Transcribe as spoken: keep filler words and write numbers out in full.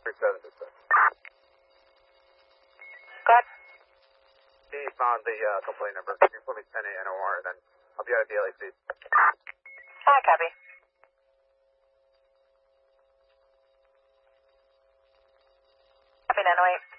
seven to six. Go ahead. He found the uh, complaint number. Can you put me ten A N O R, and then I'll be out of the L A C. Hi, copy. Copy, nine oh eight.